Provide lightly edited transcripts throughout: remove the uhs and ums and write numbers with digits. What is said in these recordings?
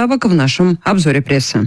поставок в нашем обзоре прессы.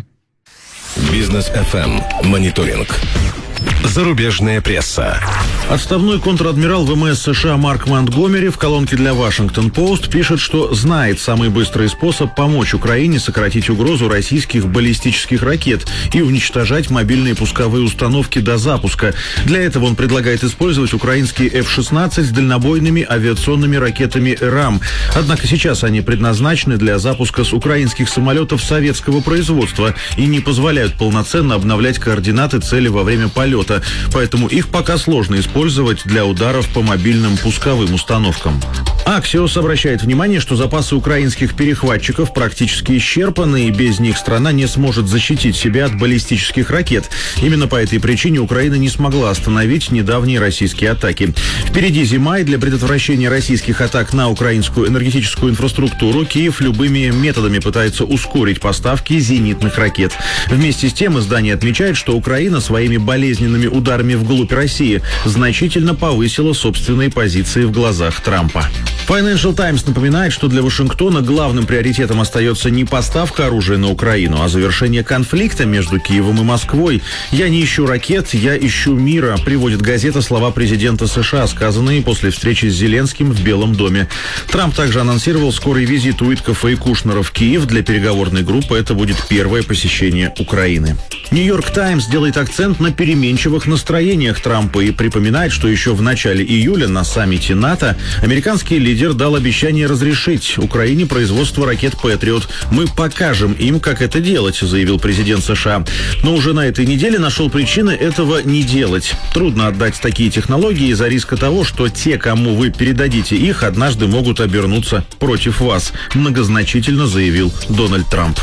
Бизнес FM. Мониторинг. Зарубежная пресса. Отставной контр-адмирал ВМС США Марк Монтгомери в колонке для Washington Post пишет, что знает самый быстрый способ помочь Украине сократить угрозу российских баллистических ракет и уничтожать мобильные пусковые установки до запуска. Для этого он предлагает использовать украинские F-16 с дальнобойными авиационными ракетами РАМ. Однако сейчас они предназначены для запуска с украинских самолетов советского производства и не позволяют полноценно обновлять координаты цели во время полета. Поэтому их пока сложно использовать для ударов по мобильным пусковым установкам. Axios обращает внимание, что запасы украинских перехватчиков практически исчерпаны, и без них страна не сможет защитить себя от баллистических ракет. Именно по этой причине Украина не смогла остановить недавние российские атаки. Впереди зима, и для предотвращения российских атак на украинскую энергетическую инфраструктуру Киев любыми методами пытается ускорить поставки зенитных ракет. Вместе с тем издание отмечает, что Украина своими болезненными ударами вглубь России значительно повысила собственные позиции в глазах Трампа. Financial Times напоминает, что для Вашингтона главным приоритетом остается не поставка оружия на Украину, а завершение конфликта между Киевом и Москвой. «Я не ищу ракет, я ищу мира», приводит газета слова президента США, сказанные после встречи с Зеленским в Белом доме. Трамп также анонсировал скорый визит Уиткофа и Кушнера в Киев. Для переговорной группы это будет первое посещение Украины. Нью-Йорк Таймс делает акцент на переменчивых настроениях Трампа и припоминает, что еще в начале июля на саммите НАТО американский лидер дал обещание разрешить Украине производство ракет «Патриот». «Мы покажем им, как это делать», заявил президент США. Но уже на этой неделе нашел причины этого не делать. Трудно отдать такие технологии из-за риска того, что те, кому вы передадите их, однажды могут обернуться против вас, многозначительно заявил Дональд Трамп.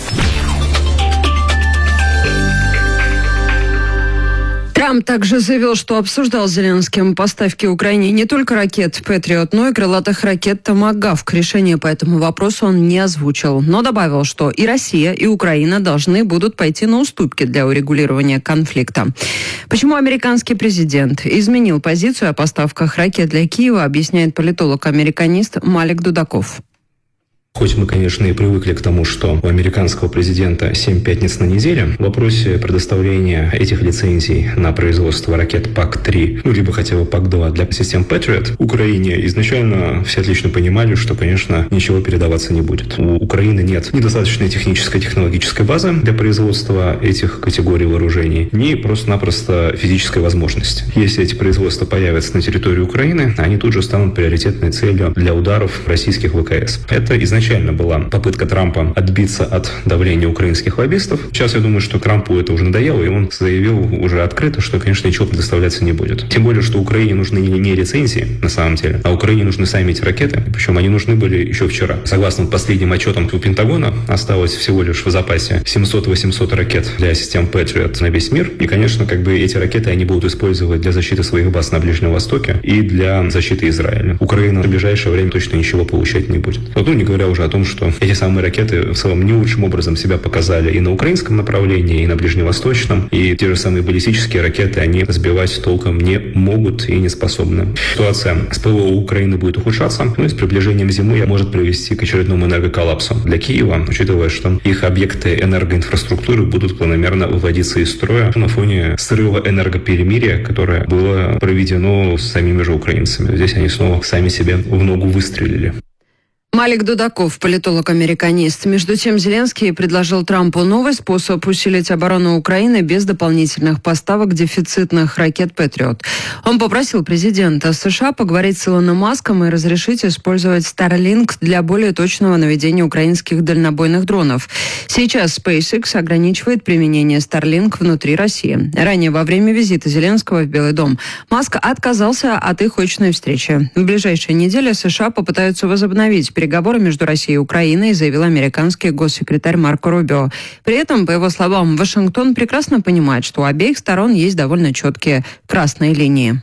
Трамп также заявил, что обсуждал с Зеленским поставки Украине не только ракет «Патриот», но и крылатых ракет «Томагавк». Решение по этому вопросу он не озвучил, но добавил, что и Россия, и Украина должны будут пойти на уступки для урегулирования конфликта. Почему американский президент изменил позицию о поставках ракет для Киева, объясняет политолог-американист Малик Дудаков. Хоть мы, конечно, и привыкли к тому, что у американского президента 7 пятниц на неделе, в вопросе предоставления этих лицензий на производство ракет ПАК-3, либо хотя бы ПАК-2 для систем Patriot, Украине изначально все отлично понимали, что, конечно, ничего передаваться не будет. У Украины нет ни достаточной технической, технологической базы для производства этих категорий вооружений, ни просто-напросто физической возможности. Если эти производства появятся на территории Украины, они тут же станут приоритетной целью для ударов российских ВКС. Это изначально была попытка Трампа отбиться от давления украинских лоббистов. Сейчас я думаю, что Трампу это уже надоело, и он заявил уже открыто, что, конечно, ничего предоставляться не будет. Тем более, что Украине нужны не лицензии, на самом деле, а Украине нужны сами эти ракеты. Причем они нужны были еще вчера. Согласно последним отчетам у Пентагона, осталось всего лишь в запасе 700-800 ракет для систем Patriot на весь мир. И, конечно, эти ракеты они будут использовать для защиты своих баз на Ближнем Востоке и для защиты Израиля. Украина в ближайшее время точно ничего получать не будет. Не говоря уже о том, что эти самые ракеты в целом не лучшим образом себя показали и на украинском направлении, и на ближневосточном, и те же самые баллистические ракеты они сбивать толком не могут и не способны. Ситуация с ПВО Украины будет ухудшаться, и с приближением зимы может привести к очередному энергоколлапсу для Киева, учитывая, что их объекты энергоинфраструктуры будут планомерно выводиться из строя на фоне срыва энергоперемирия, которое было проведено самими же украинцами. Здесь они снова сами себе в ногу выстрелили. Малик Дудаков, политолог-американист. Между тем, Зеленский предложил Трампу новый способ усилить оборону Украины без дополнительных поставок дефицитных ракет «Патриот». Он попросил президента США поговорить с Илоном Маском и разрешить использовать Starlink для более точного наведения украинских дальнобойных дронов. Сейчас SpaceX ограничивает применение Starlink внутри России. Ранее, во время визита Зеленского в Белый дом, Маск отказался от их очной встречи. В ближайшие недели США попытаются возобновить переговоры между Россией и Украиной, заявил американский госсекретарь Марко Рубио. При этом, по его словам, Вашингтон прекрасно понимает, что у обеих сторон есть довольно четкие красные линии.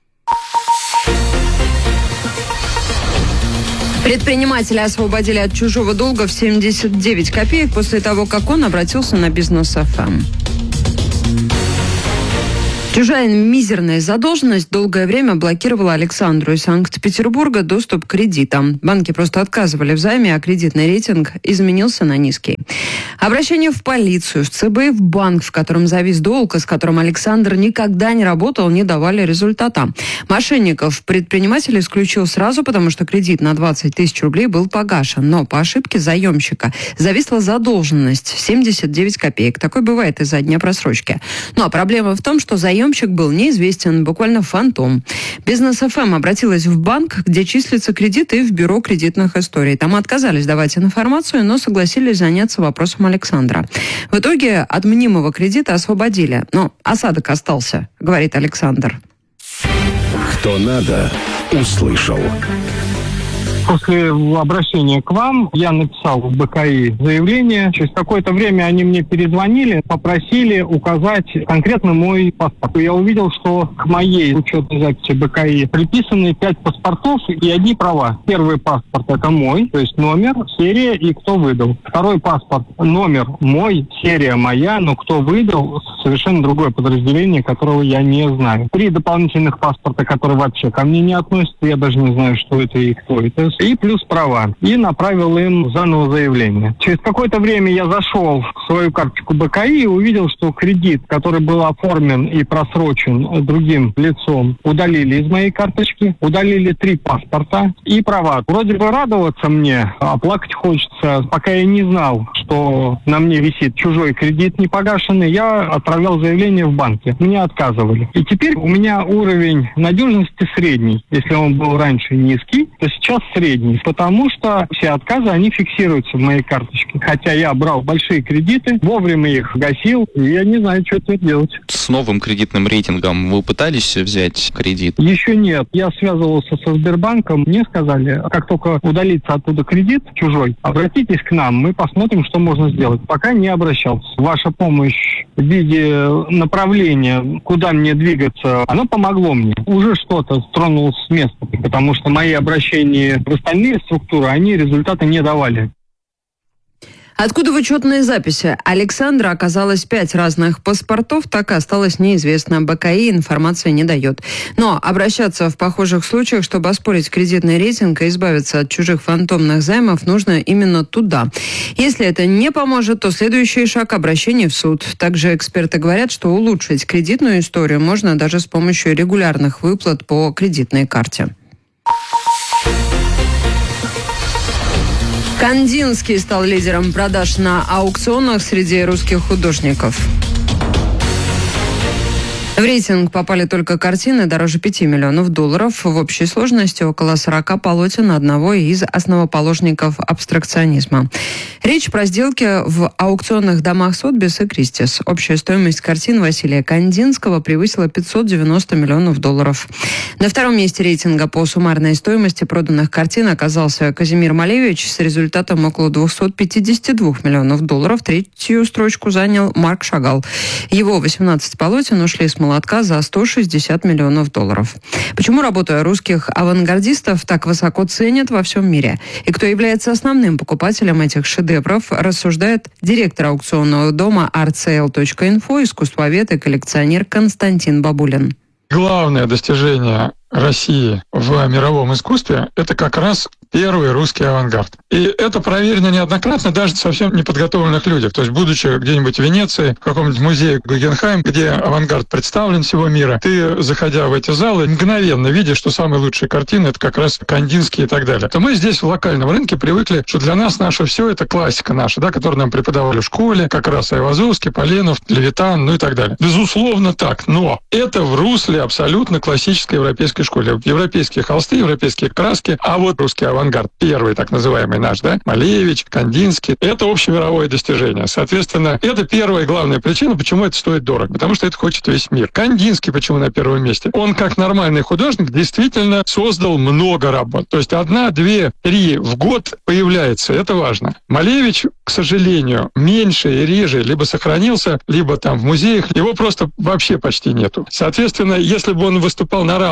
Предпринимателя освободили от чужого долга в 79 копеек после того, как он обратился на Бизнес FM. Чужая мизерная задолженность долгое время блокировала Александру из Санкт-Петербурга доступ к кредитам. Банки просто отказывали в займе, а кредитный рейтинг изменился на низкий. Обращение в полицию, в ЦБ и в банк, в котором завис долг, с которым Александр никогда не работал, не давали результата. Мошенников предприниматель исключил сразу, потому что кредит на 20 тысяч рублей был погашен. Но по ошибке заемщика зависла задолженность 79 копеек. Такое бывает из-за дня просрочки. Ну а проблема в том, что заемщик был неизвестен, буквально фантом. Бизнес ФМ обратилась в банк, где числится кредит, и в бюро кредитных историй. Там отказались давать информацию, но согласились заняться вопросом Александра. В итоге от мнимого кредита освободили. Но осадок остался, говорит Александр. Кто надо, услышал. После обращения к вам я написал в БКИ заявление. Через какое-то время они мне перезвонили, попросили указать конкретно мой паспорт. Я увидел, что к моей учетной записи БКИ приписаны 5 паспортов и одни права. Первый паспорт – это мой, то есть номер, серия и кто выдал. Второй паспорт – номер мой, серия моя, но кто выдал – совершенно другое подразделение, которого я не знаю. 3 дополнительных паспорта, которые вообще ко мне не относятся, я даже не знаю, что это и кто это. И плюс права. И направил им заново заявление. Через какое-то время я зашел в свою карточку БКИ и увидел, что кредит, который был оформлен и просрочен другим лицом, удалили из моей карточки. Удалили 3 паспорта и права. Вроде бы радоваться мне, а плакать хочется. Пока я не знал, что на мне висит чужой кредит непогашенный, я отправлял заявление в банке. Мне отказывали. И теперь у меня уровень надежности средний. Если он был раньше низкий, то сейчас средний. Потому что все отказы, они фиксируются в моей карточке. Хотя я брал большие кредиты, вовремя их гасил, и я не знаю, что теперь делать. С новым кредитным рейтингом вы пытались взять кредит? Еще нет. Я связывался со Сбербанком. Мне сказали, как только удалится оттуда кредит чужой, обратитесь к нам, мы посмотрим, что можно сделать. Пока не обращался. Ваша помощь в виде направления, куда мне двигаться, оно помогло мне. Уже что-то стронулось с места, потому что мои обращения в остальные структуры, они результаты не давали. Откуда в учетной записи Александра оказалось 5 разных паспортов, так и осталось неизвестно. БКИ информации не дает. Но обращаться в похожих случаях, чтобы оспорить кредитный рейтинг и избавиться от чужих фантомных займов, нужно именно туда. Если это не поможет, то следующий шаг – обращение в суд. Также эксперты говорят, что улучшить кредитную историю можно даже с помощью регулярных выплат по кредитной карте. Кандинский стал лидером продаж на аукционах среди русских художников. В рейтинг попали только картины дороже $5 миллионов. В общей сложности около 40 полотен одного из основоположников абстракционизма. Речь про сделки в аукционных домах Сотбис и Кристис. Общая стоимость картин Василия Кандинского превысила $590 миллионов. На втором месте рейтинга по суммарной стоимости проданных картин оказался Казимир Малевич с результатом около $252 миллионов. Третью строчку занял Марк Шагал. Его 18 полотен ушли с молотка за $160 миллионов. Почему работу русских авангардистов так высоко ценят во всем мире? И кто является основным покупателем этих шедевров, рассуждает директор аукционного дома artsale.info, искусствовед и коллекционер Константин Бабулин. Главное достижение России в мировом искусстве – это как раз первый русский авангард. И это проверено неоднократно даже совсем неподготовленных людях. То есть, будучи где-нибудь в Венеции, в каком-нибудь музее Гугенхайм, где авангард представлен всего мира, ты, заходя в эти залы, мгновенно видишь, что самые лучшие картины – это как раз Кандинский и так далее. То мы здесь в локальном рынке привыкли, что для нас наше все – это классика наша, да, которую нам преподавали в школе, как раз Айвазовский, Поленов, Левитан, ну и так далее. Безусловно так, но это в русле абсолютно классической европейской школе. Европейские холсты, европейские краски, а вот русский авангард, первый так называемый наш, да, Малевич, Кандинский, это общемировое достижение. Соответственно, это первая и главная причина, почему это стоит дорого, потому что это хочет весь мир. Кандинский почему на первом месте? Он, как нормальный художник, действительно создал много работ. То есть 1, 2, 3 в год появляется, это важно. Малевич, к сожалению, меньше и реже либо сохранился, либо там в музеях, его просто вообще почти нету. Соответственно, если бы он выступал на равных по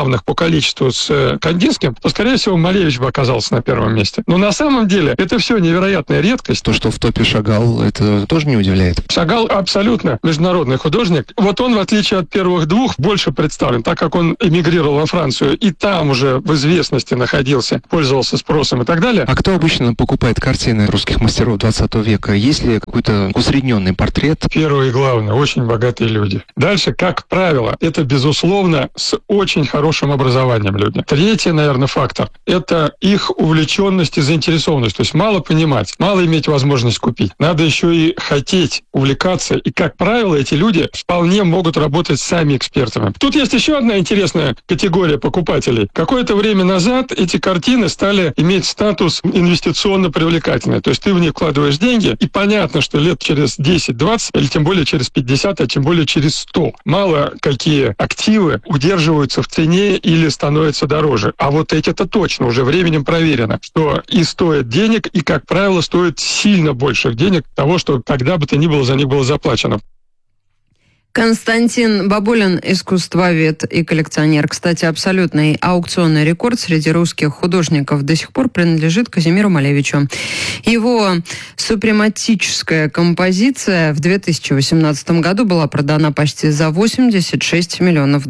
количеству с Кандинским, то, скорее всего, Малевич бы оказался на первом месте. Но на самом деле это все невероятная редкость. То, что в топе Шагал, это тоже не удивляет? Шагал абсолютно международный художник. Вот он, в отличие от первых двух, больше представлен, так как он эмигрировал во Францию и там уже в известности находился, пользовался спросом и так далее. А кто обычно покупает картины русских мастеров 20 века? Есть ли какой-то усредненный портрет? Первое и главное, очень богатые люди. Дальше, как правило, это, безусловно, с очень хорошим образованием люди. Третий, наверное, фактор – это их увлеченность и заинтересованность. То есть мало понимать, мало иметь возможность купить. Надо еще и хотеть увлекаться. И, как правило, эти люди вполне могут работать сами экспертами. Тут есть еще одна интересная категория покупателей. Какое-то время назад эти картины стали иметь статус инвестиционно привлекательный. То есть ты в них вкладываешь деньги, и понятно, что лет через 10-20, или тем более через 50, а тем более через 100, мало какие активы удерживаются в цене или становятся дороже. А вот эти-то точно уже временем проверено, что и стоят денег, и, как правило, стоят сильно больших денег того, что когда бы то ни было за них было заплачено. Константин Бабулин, искусствовед и коллекционер. Кстати, абсолютный аукционный рекорд среди русских художников до сих пор принадлежит Казимиру Малевичу. Его супрематическая композиция в 2018 году была продана почти за $86 миллионов.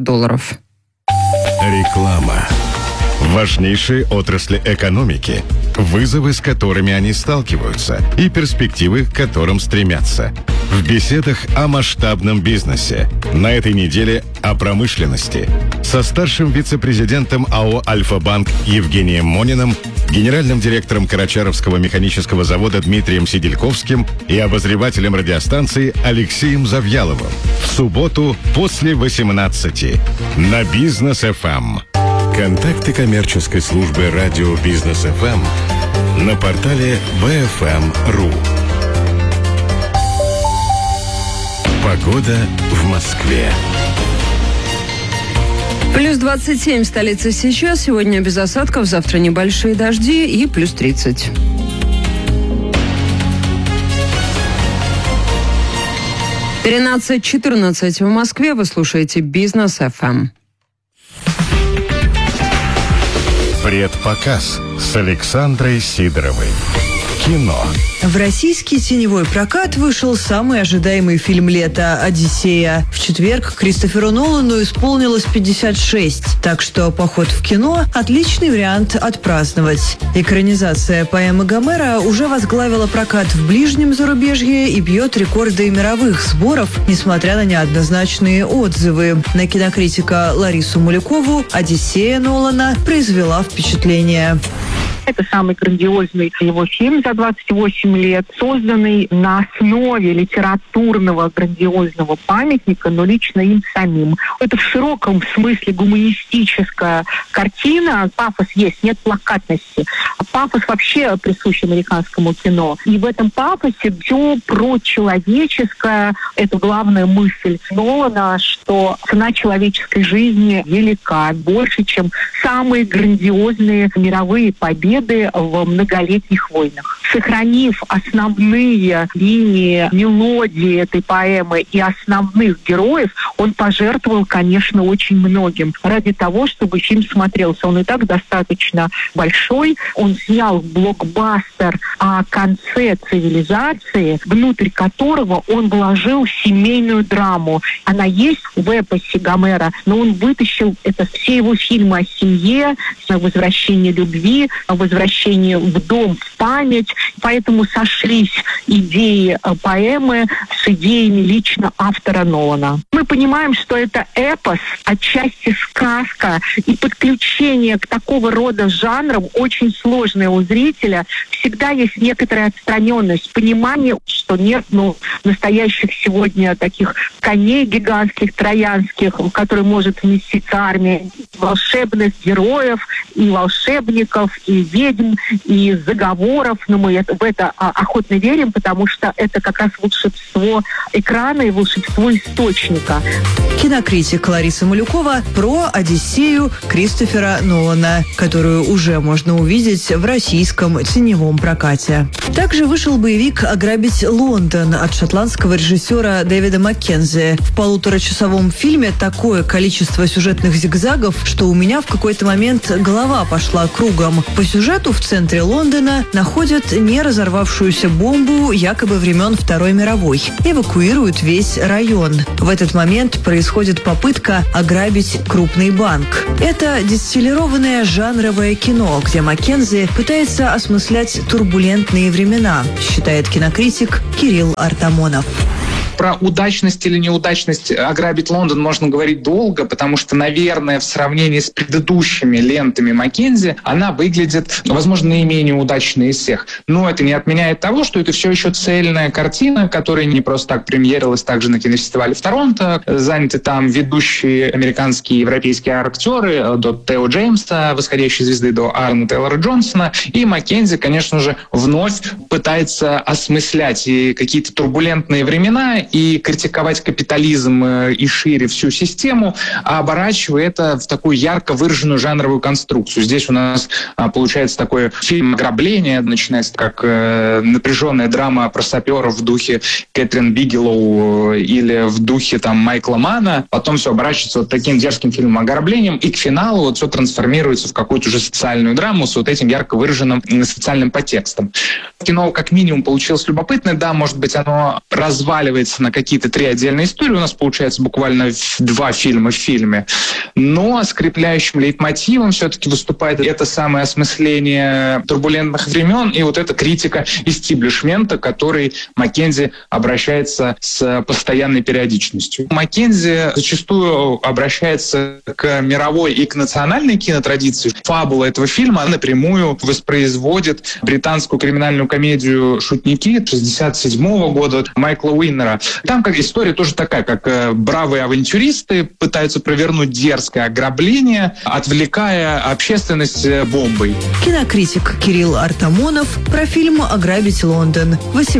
Реклама. Важнейшие отрасли экономики, вызовы, с которыми они сталкиваются, и перспективы, к которым стремятся. В беседах о масштабном бизнесе. На этой неделе о промышленности. Со старшим вице-президентом АО «Альфа-Банк» Евгением Мониным, генеральным директором Карачаровского механического завода Дмитрием Сидельковским и обозревателем радиостанции Алексеем Завьяловым. В субботу после 18 на Бизнес-ФМ. Контакты коммерческой службы радио Бизнес-ФМ на портале bfm.ru. Погода в Москве. Плюс 27 в столице сейчас. Сегодня без осадков, завтра небольшие дожди и плюс 30. «13:14 в Москве». Вы слушаете «Бизнес-ФМ». Предпоказ с Александрой Сидоровой. Кино. В российский теневой прокат вышел самый ожидаемый фильм лета «Одиссея». В четверг Кристоферу Нолану исполнилось 56, так что поход в кино – отличный вариант отпраздновать. Экранизация поэмы Гомера уже возглавила прокат в ближнем зарубежье и бьет рекорды мировых сборов, несмотря на неоднозначные отзывы. На кинокритика Ларису Мулякову «Одиссея» Нолана произвела впечатление. Это самый грандиозный его фильм за 28 лет, созданный на основе литературного грандиозного памятника, но лично им самим. Это в широком смысле гуманистическая картина. Пафос есть, нет плакатности. Пафос вообще присущ американскому кино. И в этом пафосе все про человеческое. Это главная мысль Нолана, что цена человеческой жизни велика, больше, чем самые грандиозные мировые победы в многолетних войнах. Сохранив основные линии, мелодии этой поэмы и основных героев, он пожертвовал, конечно, очень многим ради того, чтобы фильм смотрелся. Он и так достаточно большой. Он снял блокбастер о конце цивилизации, внутрь которого он вложил семейную драму. Она есть в эпосе Гомера, но он вытащил это все его фильмы о семье, о возвращении любви, о возвращении в дом, в память. Поэтому сошлись идеи поэмы с идеями лично автора Нолана. Мы понимаем, что это эпос, отчасти сказка, и подключение к такого рода жанрам очень сложное у зрителя. Всегда есть некоторая отстраненность, понимание, что нет настоящих сегодня таких коней гигантских, троянских, в которые может вместиться армия волшебных героев и волшебников, и ведьм, и заговоров. Но мы в это охотно верим, потому что это как раз волшебство волшебство экрана и волшебство источника. Кинокритик Лариса Малюкова про «Одиссею» Кристофера Нолана, которую уже можно увидеть в российском теневом прокате. Также вышел боевик «Ограбить Лондон» от шотландского режиссера Дэвида Маккензи. В полуторачасовом фильме такое количество сюжетных зигзагов, что у меня в какой-то момент голова пошла кругом. По сюжету в центре Лондона находят не разорвавшуюся бомбу якобы времен Второй мировой. Эвакуируют весь район. В этот момент происходит попытка ограбить крупный банк. Это дистиллированное жанровое кино, где Маккензи пытается осмыслять турбулентные времена, считает кинокритик Кирилл Артамонов. Про удачность или неудачность «Ограбить Лондон» можно говорить долго, потому что, наверное, в сравнении с предыдущими лентами Маккензи она выглядит, возможно, наименее удачной из всех. Но это не отменяет того, что это все еще цельная картина, которая не просто так премьерилась также на кинофестивале в Торонто. Заняты там ведущие американские и европейские актеры, до Тео Джеймса, «Восходящей звезды», до Аарона Тейлора Джонсона. И Маккензи, конечно же, вновь пытается осмыслять и какие-то турбулентные времена и критиковать капитализм и шире всю систему, оборачивая это в такую ярко выраженную жанровую конструкцию. Здесь у нас получается такой фильм ограбления, начинается как напряженная драма про саперов в духе Кэтрин Бигелоу или в духе там Майкла Манна, потом все оборачивается вот таким дерзким фильмом ограблением, и к финалу вот все трансформируется в какую-то уже социальную драму с вот этим ярко выраженным социальным подтекстом. Кино как минимум получилось любопытное, да, может быть, оно разваливается на какие-то 3 отдельные истории, у нас получается буквально 2 фильма в фильме, но скрепляющим лейтмотивом все-таки выступает это самое осмысление турбулентных времен и вот эта критика истиблишмента, к которой Маккензи обращается с постоянной периодичностью. Маккензи зачастую обращается к мировой и к национальной кинотрадиции. Фабула этого фильма напрямую воспроизводит британскую криминальную комедию «Шутники» 1967 года Майкла Уиннера. Там как история тоже такая, как бравые авантюристы пытаются провернуть дерзкое ограбление, отвлекая общественность бомбой. Кинокритик Кирилл Артамонов про фильм «Ограбить Лондон»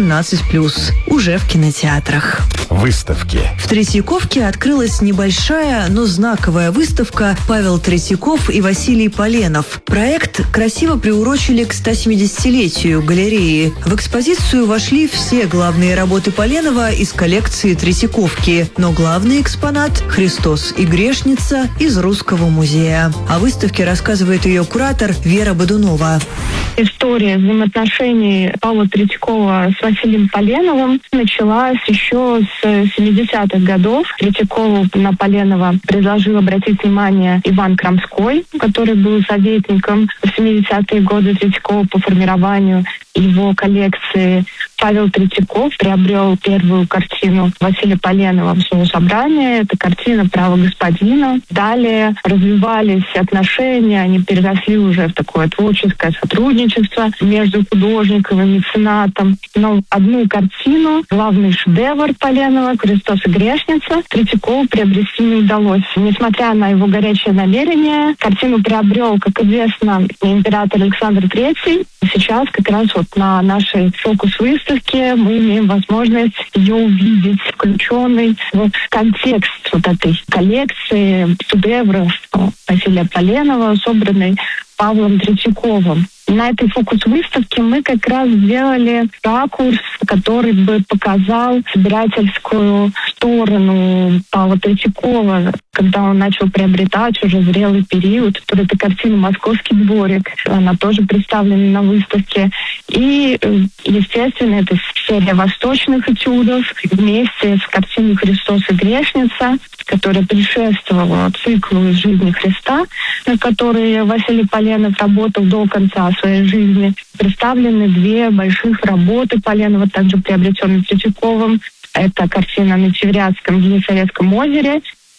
18+, уже в кинотеатрах. Выставки. В Третьяковке открылась небольшая, но знаковая выставка «Павел Третьяков и Василий Поленов». Проект красиво приурочили к 170-летию галереи. В экспозицию вошли все главные работы Поленова из коллекции Третьяковки, но главный экспонат – «Христос и грешница» из Русского музея. О выставке рассказывает ее куратор Вера Бодунова. История взаимоотношений Павла Третьякова с Василием Поленовым началась еще с 70-х годов. Третьякову на Поленова предложил обратить внимание Иван Крамской, который был советником в 70-е годы Третьякова по формированию его коллекции. Павел Третьяков приобрел первую картину Василия Поленова в своем собрании. Это картина «Право господина». Далее развивались отношения, они переросли уже в такое творческое сотрудничество между художником и меценатом. Но одну картину, главный шедевр Поленова «Христос и грешница», Третьякову приобрести не удалось. Несмотря на его горячее намерение, картину приобрел, как известно, император Александр III. Сейчас как раз вот на нашей фокус-выставке мы имеем возможность ее увидеть, включенный в контекст вот этой коллекции шедевров Василия Поленова, собранной Павлом Третьяковым. На этой фокус-выставке мы как раз сделали ракурс, который бы показал собирательскую сторону Павла Третьякова, когда он начал приобретать уже зрелый период. Вот эта картина «Московский дворик», она тоже представлена на выставке. И, естественно, это серия восточных этюдов вместе с картиной «Христос и грешница», которая предшествовала циклу из жизни Христа, над которой Василий Поленов работал до конца своей жизни. Представлены 2 больших работы Поленова, также приобретенные Третьяковым. Это картина «На Чеврятском Елисаветском озере»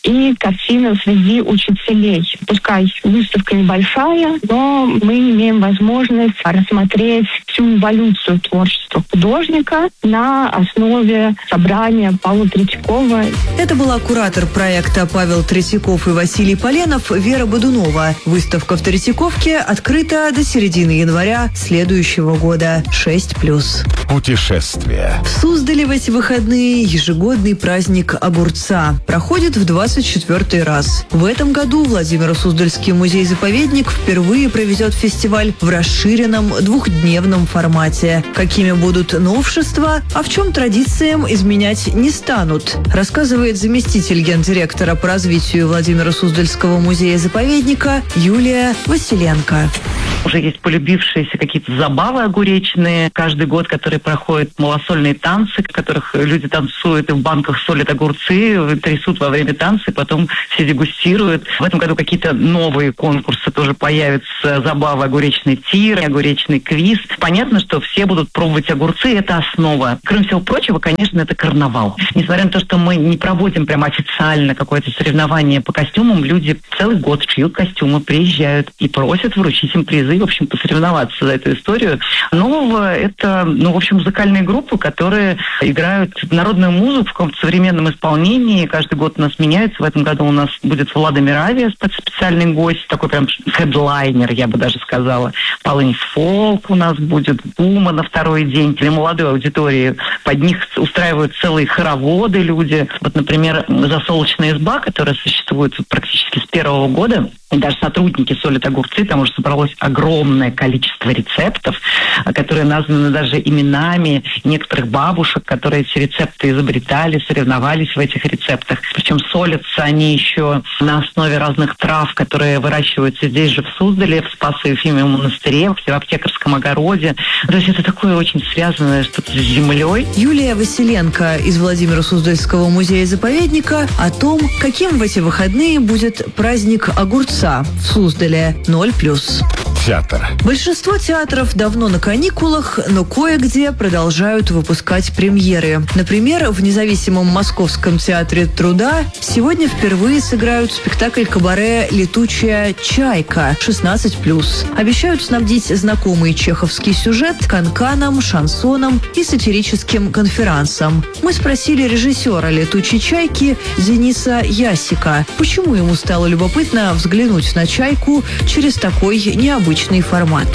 и картина «Среди учителей». Пускай выставка небольшая, но мы имеем возможность рассмотреть всю эволюцию творчества художника на основе собрания Павла Третьякова. Это была куратор проекта Павел Третьяков и Василий Поленов Вера Бодунова. Выставка в Третьяковке открыта до середины января следующего года. 6+. Путешествия. В Суздале в эти выходные ежегодный праздник огурца. Проходит в 24-й раз. В этом году Владимиро-Суздальский музей-заповедник впервые проведет фестиваль в расширенном двухдневном формате. Какими будут новшества, а в чем традициям изменять не станут, рассказывает заместитель гендиректора по развитию Владимиро-Суздальского музея-заповедника Юлия Василенко. Уже есть полюбившиеся какие-то забавы огуречные каждый год, которые проходят, малосольные танцы, в которых люди танцуют и в банках солят огурцы, трясут во время танца, и потом все дегустируют. В этом году какие-то новые конкурсы тоже появятся, забавы, огуречный тир, огуречный квиз. Понятно, что все будут пробовать огурцы, это основа. Кроме всего прочего, конечно, это карнавал. Несмотря на то, что мы не проводим прям официально какое-то соревнование по костюмам, люди целый год шьют костюмы, приезжают и просят вручить им призы, в общем, посоревноваться за эту историю. Нового — это, в общем, музыкальные группы, которые играют народную музыку в каком-то современном исполнении. Каждый год у нас меняется. В этом году у нас будет Влада Миравия, специальный гость, такой прям хедлайнер, я бы даже сказала. Полынь фолк у нас будет, Бума на второй день. Для молодой аудитории под них устраивают целые хороводы люди. Вот, например, «Засолочная изба», которая существует практически с первого года, и даже сотрудники солят огурцы, там уже собралось огромное количество рецептов, которые названы даже именами некоторых бабушек, которые эти рецепты изобретали, соревновались в этих рецептах. Причем солятся они еще на основе разных трав, которые выращиваются здесь же в Суздале, в Спасо-Ефимовом монастыре, в аптекарском огороде. То есть это такое очень связанное что-то с землей. Юлия Василенко из Владимиро-Суздальского музея-заповедника о том, каким в эти выходные будет праздник огурца в Суздале. 0+. Театр. Большинство театров давно на каникулах, но кое-где продолжают выпускать премьеры. Например, в независимом Московском театре труда сегодня впервые сыграют спектакль кабаре «Летучая чайка» 16+. Обещают снабдить знакомый чеховский сюжет канканом, шансоном и сатирическим конферансом. Мы спросили режиссера «Летучей чайки» Дениса Ясика, почему ему стало любопытно взглянуть на чайку через такой необычный формат.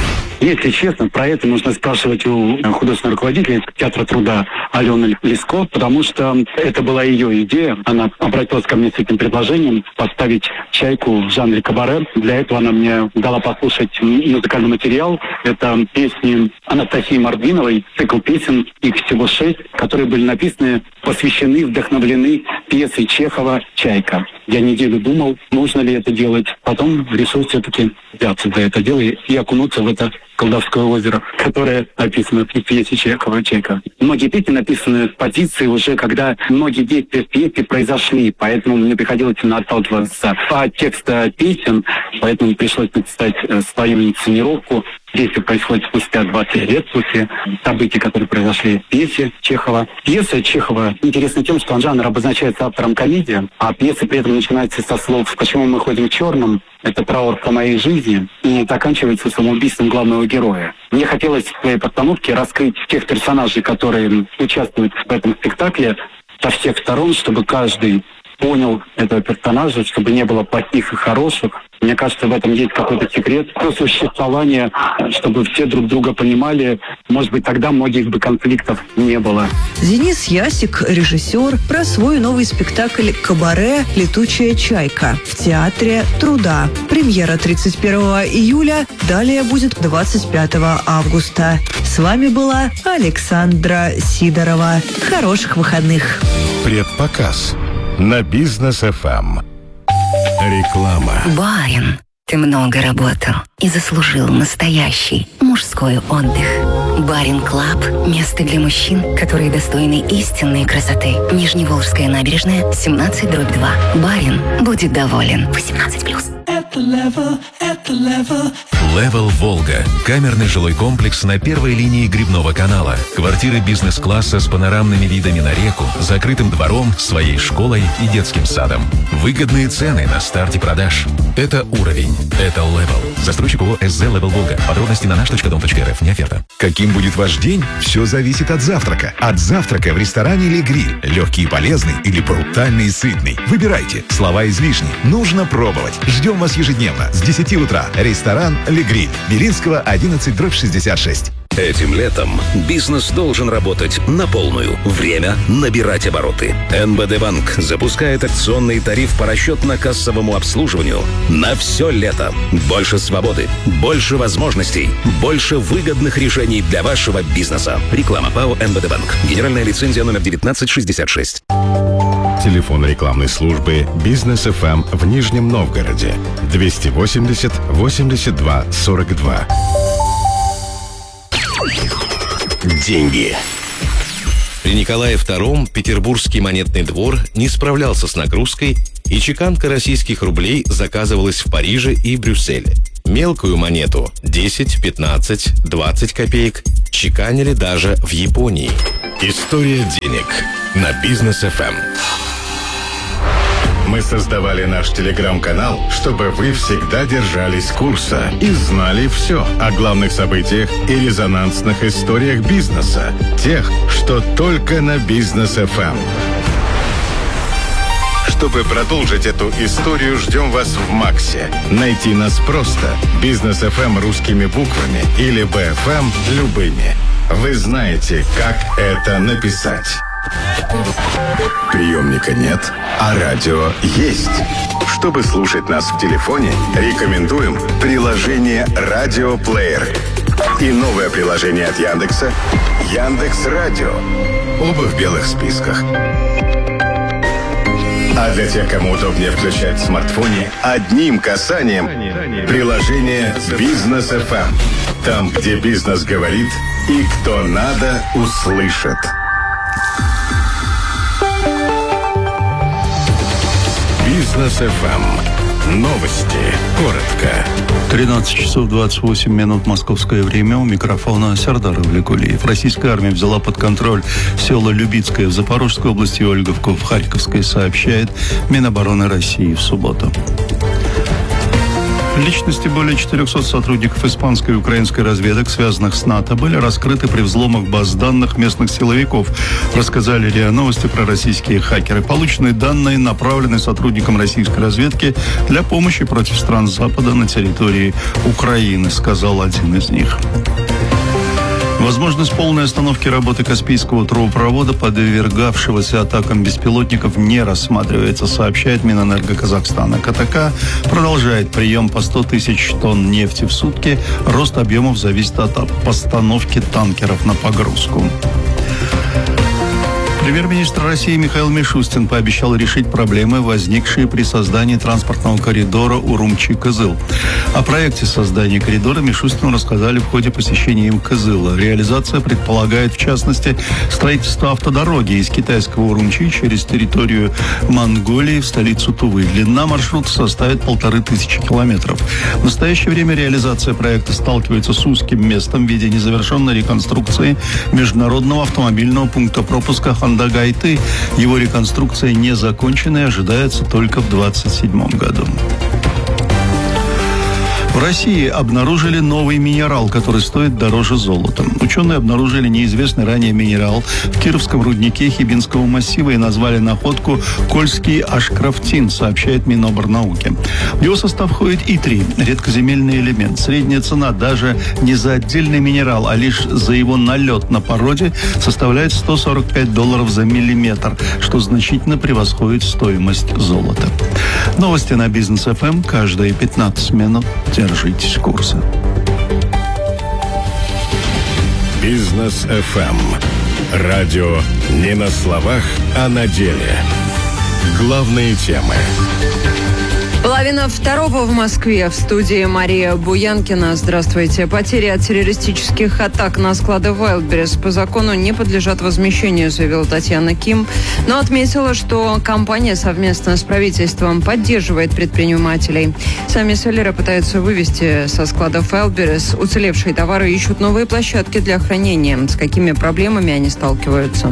Если честно, про это нужно спрашивать у художественного руководителя театра труда Алены Леско, потому что это была ее идея. Она обратилась ко мне с этим предложением поставить чайку в жанре кабаре. Для этого она мне дала послушать музыкальный материал. Это песни Анастасии Мордвиновой, цикл песен, их всего 6, которые были написаны, посвящены, вдохновлены пьесой Чехова «Чайка». Я неделю думал, нужно ли это делать. Потом решил все-таки взяться за это дело и окунуться в это колдовское озеро, которое описано в пьесе Чехова «Чайка». Многие песни написаны с позиции уже, когда многие действия в пьесе произошли, поэтому мне приходилось отталкиваться от текста песен, поэтому пришлось написать свою инсценировку. Действие происходит спустя 20 лет после событий, которые произошли в пьесе Чехова. Пьеса Чехова интересна тем, что жанр обозначается автором комедии, а пьеса при этом начинается со слов «Почему мы ходим в черном?» Это траур по моей жизни, и заканчивается самоубийством главного героя. Мне хотелось в своей постановке раскрыть тех персонажей, которые участвуют в этом спектакле, со всех сторон, чтобы каждый понял этого персонажа, чтобы не было плохих и хороших. Мне кажется, в этом есть какой-то секрет существования, чтобы все друг друга понимали. Может быть, тогда многих бы конфликтов не было. Денис Ясик, режиссер, про свой новый спектакль «Кабаре. Летучая чайка» в театре труда. Премьера 31 июля, далее будет 25 августа. С вами была Александра Сидорова. Хороших выходных. Предпоказ на Бизнес ФМ. Реклама. Барин, ты много работал и заслужил настоящий мужской отдых. Барин Клаб – место для мужчин, которые достойны истинной красоты. Нижневолжская набережная, 17/2. Барин будет доволен. 18+. Level Волга. Камерный жилой комплекс на первой линии Грибного канала. Квартиры бизнес-класса с панорамными видами на реку, закрытым двором, своей школой и детским садом. Выгодные цены на старте продаж. Это уровень. Это Level. Застройщик ООО СЗ Level Волга. Подробности на наш.дом.рф. Не оферта. Каким будет ваш день? Все зависит от завтрака. От завтрака в ресторане или гриль. Легкий и полезный или брутальный и сытный. Выбирайте. Слова из вишни. Нужно пробовать. Ждем вас ежедневно с 10 утра. Ресторан «Ле Гриль». Белинского, 11/66. Этим летом бизнес должен работать на полную. Время набирать обороты. НБД Банк запускает акционный тариф по расчетно-кассовому обслуживанию на все лето. Больше свободы, больше возможностей, больше выгодных решений для вашего бизнеса. Реклама ПАО НБД Банк. Генеральная лицензия номер 1966. Телефон рекламной службы «Бизнес ФМ» в Нижнем Новгороде 280 82 42. Деньги. При Николае II Петербургский монетный двор не справлялся с нагрузкой, и чеканка российских рублей заказывалась в Париже и Брюсселе. Мелкую монету 10, 15, 20 копеек чеканили даже в Японии. История денег на Бизнес ФМ. Мы создавали наш телеграм-канал, чтобы вы всегда держались курса и знали все о главных событиях и резонансных историях бизнеса. Тех, что только на Бизнес ФМ. Чтобы продолжить эту историю, ждем вас в Максе. Найти нас просто. Бизнес ФМ русскими буквами или БФМ любыми. Вы знаете, как это написать. Приемника нет, а радио есть. Чтобы слушать нас в телефоне, рекомендуем приложение «Радиоплеер» и новое приложение от Яндекса «Яндекс.Радио». Оба в белых списках. А для тех, кому удобнее включать в смартфоне, одним касанием приложение «Бизнес ФМ». Там, где бизнес говорит и кто надо, услышит. Бизнес ФМ. Новости. Коротко. 13 часов 28 минут московское время. У микрофона Сардар Авликулиев. Российская армия взяла под контроль села Любицкое в Запорожской области и Ольговку в Харьковской, сообщает Минобороны России в субботу. Личности более 400 сотрудников испанской и украинской разведок, связанных с НАТО, были раскрыты при взломах баз данных местных силовиков, рассказали РИА Новости про российские хакеры. Полученные данные направлены сотрудникам российской разведки для помощи против стран Запада на территории Украины, сказал один из них. Возможность полной остановки работы Каспийского трубопровода, подвергавшегося атакам беспилотников, не рассматривается, сообщает Минэнерго Казахстана. КТК продолжает прием по 100 тысяч тонн нефти в сутки. Рост объемов зависит от постановки танкеров на погрузку. Премьер-министр России Михаил Мишустин пообещал решить проблемы, возникшие при создании транспортного коридора Урумчи-Кызыл. О проекте создания коридора Мишустину рассказали в ходе посещения им Кызыла. Реализация предполагает, в частности, строительство автодороги из китайского Урумчи через территорию Монголии в столицу Тувы. Длина маршрута составит 1500 километров. В настоящее время реализация проекта сталкивается с узким местом в виде незавершенной реконструкции международного автомобильного пункта пропуска Хандагайты. Его реконструкция не закончена и ожидается только в 2027 году. В России обнаружили новый минерал, который стоит дороже золота. Ученые обнаружили неизвестный ранее минерал в Кировском руднике Хибинского массива и назвали находку Кольский ашкрафтин, сообщает Миноборнауки. В его состав входит ИТРИ, редкоземельный элемент. Средняя цена даже не за отдельный минерал, а лишь за его налет на породе составляет $145 за миллиметр, что значительно превосходит стоимость золота. Новости на Бизнес ФМ каждые 15 минут. Держитесь курса. Бизнес ФМ. Радио не на словах, а на деле. Главные темы. Половина второго в Москве. В студии Мария Буянкина. Здравствуйте. Потери от террористических атак на склады Wildberries по закону не подлежат возмещению, заявила Татьяна Ким, но отметила, что компания совместно с правительством поддерживает предпринимателей. Сами селлеры пытаются вывести со складов Wildberries уцелевшие товары и ищут новые площадки для хранения. С какими проблемами они сталкиваются?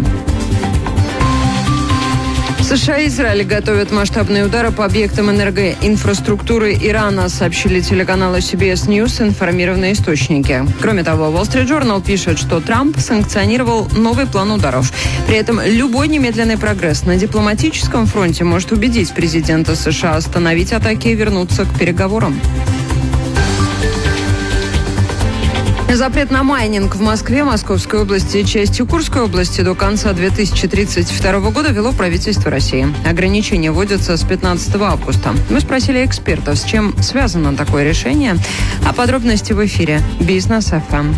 США и Израиль готовят масштабные удары по объектам энергоинфраструктуры Ирана, сообщили телеканалу CBS News информированные источники. Кроме того, Wall Street Journal пишет, что Трамп санкционировал новый план ударов. При этом любой немедленный прогресс на дипломатическом фронте может убедить президента США остановить атаки и вернуться к переговорам. Запрет на майнинг в Москве, Московской области и части Курской области до конца 2032 года ввело правительство России. Ограничения вводятся с 15 августа. Мы спросили экспертов, с чем связано такое решение. А подробности в эфире «Бизнес ФМ».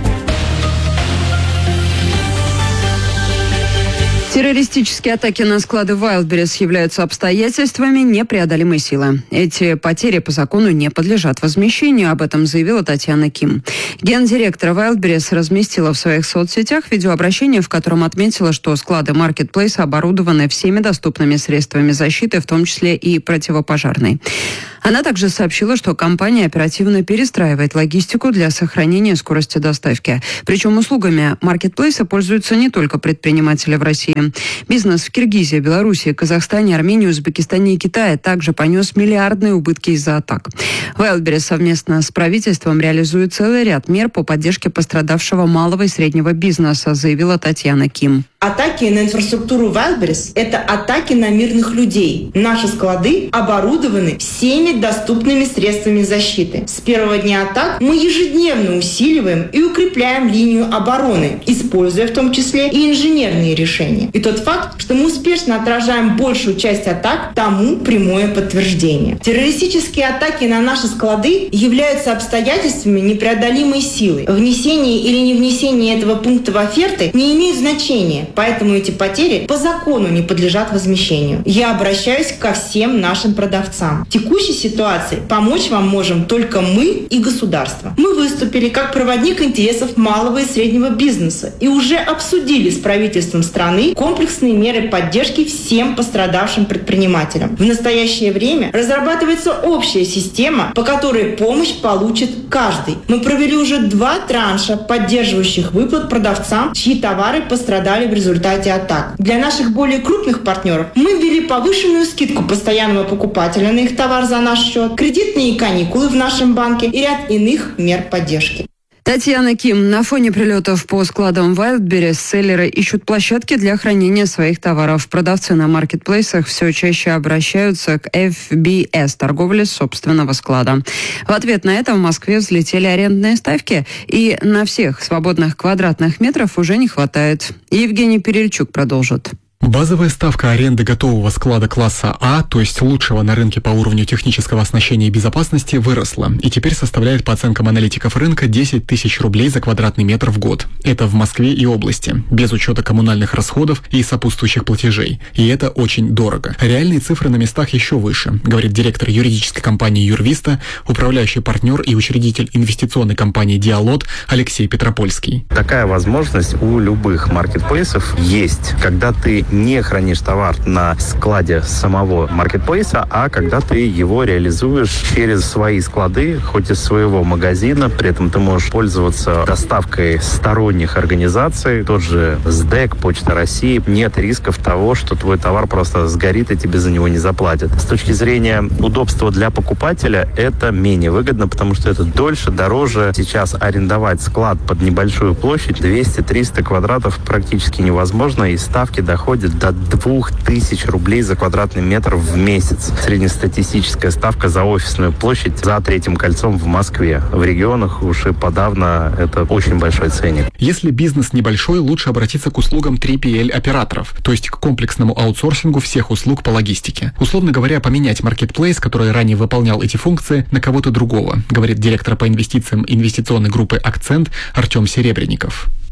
Террористические атаки на склады Wildberries являются обстоятельствами непреодолимой силы. Эти потери по закону не подлежат возмещению, об этом заявила Татьяна Ким. Гендиректор Wildberries разместила в своих соцсетях видеообращение, в котором отметила, что склады Marketplace оборудованы всеми доступными средствами защиты, в том числе и противопожарной. Она также сообщила, что компания оперативно перестраивает логистику для сохранения скорости доставки. Причем услугами Marketplace пользуются не только предприниматели в России. Бизнес в Киргизии, Белоруссии, Казахстане, Армении, Узбекистане и Китае также понес миллиардные убытки из-за атак. Wildberries совместно с правительством реализует целый ряд мер по поддержке пострадавшего малого и среднего бизнеса, заявила Татьяна Ким. Атаки на инфраструктуру Wildberries – это атаки на мирных людей. Наши склады оборудованы всеми доступными средствами защиты. С первого дня атак мы ежедневно усиливаем и укрепляем линию обороны, используя в том числе и инженерные решения. И тот факт, что мы успешно отражаем большую часть атак, тому прямое подтверждение. Террористические атаки на наши склады являются обстоятельствами непреодолимой силы. Внесение или не внесение этого пункта в оферты не имеет значения. Поэтому эти потери по закону не подлежат возмещению. Я обращаюсь ко всем нашим продавцам. В текущей ситуации помочь вам можем только мы и государство. Мы выступили как проводник интересов малого и среднего бизнеса и уже обсудили с правительством страны комплексные меры поддержки всем пострадавшим предпринимателям. В настоящее время разрабатывается общая система, по которой помощь получит каждый. Мы провели уже 2 транша поддерживающих выплат продавцам, чьи товары пострадали в результате атак. Для наших более крупных партнеров мы ввели повышенную скидку постоянного покупателя на их товар за наш счет, кредитные каникулы в нашем банке и ряд иных мер поддержки. Татьяна Ким. На фоне прилетов по складам Wildberries селлеры ищут площадки для хранения своих товаров. Продавцы на маркетплейсах все чаще обращаются к FBS – торговле собственного склада. В ответ на это в Москве взлетели арендные ставки, и на всех свободных квадратных метров уже не хватает. Евгений Перельчук продолжит. Базовая ставка аренды готового склада класса А, то есть лучшего на рынке по уровню технического оснащения и безопасности, выросла и теперь составляет, по оценкам аналитиков рынка, 10 тысяч рублей за квадратный метр в год. Это в Москве и области, без учета коммунальных расходов и сопутствующих платежей. И это очень дорого. Реальные цифры на местах еще выше, говорит директор юридической компании «Юрвиста», управляющий партнер и учредитель инвестиционной компании «Диалот» Алексей Петропольский. Такая возможность у любых маркетплейсов есть, когда ты не хранишь товар на складе самого маркетплейса, а когда ты его реализуешь через свои склады, хоть из своего магазина, при этом ты можешь пользоваться доставкой сторонних организаций, тот же СДЭК, Почта России. Нет рисков того, что твой товар просто сгорит и тебе за него не заплатят. С точки зрения удобства для покупателя это менее выгодно, потому что это дольше, дороже. Сейчас арендовать склад под небольшую площадь 200-300 квадратов практически невозможно, и ставки доходят до 2000 рублей за квадратный метр в месяц. Среднестатистическая ставка за офисную площадь за Третьим кольцом в Москве. В регионах уж и подавно это очень большой ценник. Если бизнес небольшой, лучше обратиться к услугам 3PL-операторов, то есть к комплексному аутсорсингу всех услуг по логистике. Условно говоря, поменять маркетплейс, который ранее выполнял эти функции, на кого-то другого, говорит директор по инвестициям инвестиционной группы «Акцент» Артем Серебренников.